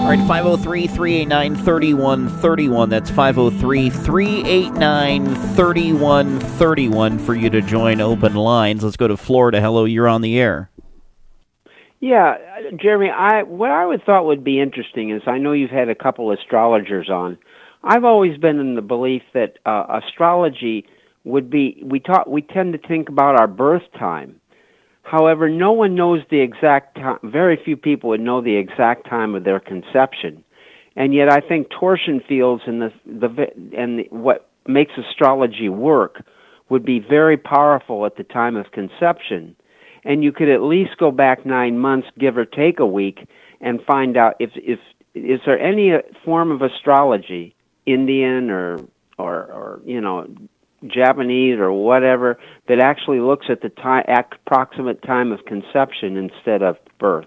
All right, 503-389-3131. That's 503-389-3131 for you to join open lines. Let's go to Florida. Hello, you're on the air. Yeah, Jeremy, what I would thought would be interesting is I know you've had a couple astrologers on. I've always been in the belief that astrology would be, we tend to think about our birth time. However, no one knows the exact time. Very few people would know the exact time of their conception, and yet I think torsion fields and what makes astrology work would be very powerful at the time of conception, and you could at least go back 9 months, give or take a week, and find out if is there any form of astrology, Indian or Japanese or whatever, that actually looks at the approximate time of conception instead of birth.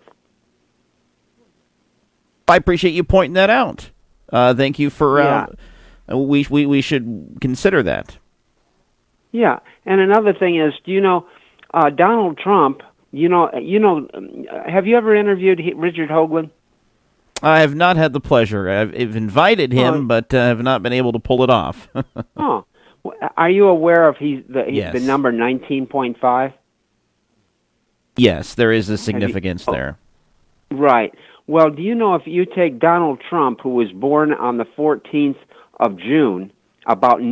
I appreciate you pointing that out. Thank you for. We should consider that. Yeah, and another thing is, do you know Donald Trump? Have you ever interviewed Richard Hoagland? I have not had the pleasure. I've invited him, but have not been able to pull it off. Oh. Are you aware of Yes. the number 19.5? Yes, there is a significance there. Right. Well, do you know if you take Donald Trump, who was born on the 14th of June, about